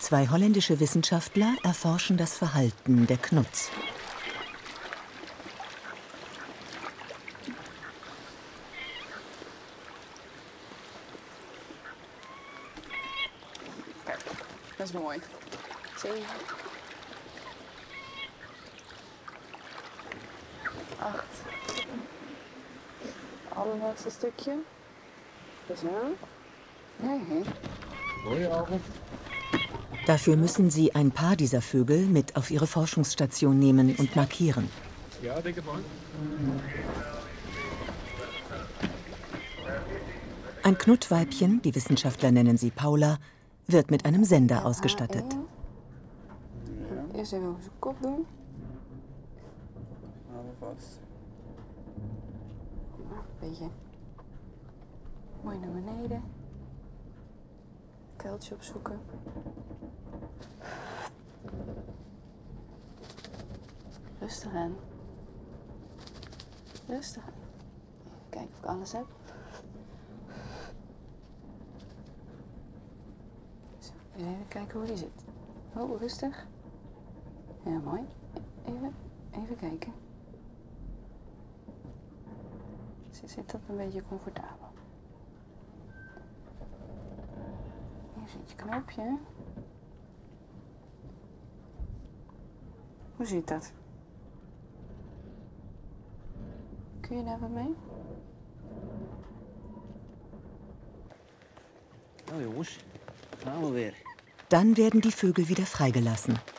Zwei holländische Wissenschaftler erforschen das Verhalten der Knuts. Kijk, dat is mooi. 7, 8. Allerlaatste stukje. Zo. Nee. Mooie Augen. Dafür müssen sie ein paar dieser Vögel mit auf ihre Forschungsstation nehmen und markieren. Ja, denke mal. Ein Knutweibchen, die Wissenschaftler nennen sie Paula, wird mit einem Sender ausgestattet. Eerst even op zijn kop doen. Hou me vast. Beetje mooi naar beneden. Kuiltje opzoeken. Rustig aan. Rustig aan. Even kijken of ik alles heb. Zo, even kijken hoe die zit. Oh, rustig. Ja, mooi. Even kijken. Zit dat een beetje comfortabel? Hier zit je knoopje. Hoe zit dat? Kun je daar wat mee? Nou jongens, gaan we weer. Dann werden die Vögel wieder freigelassen.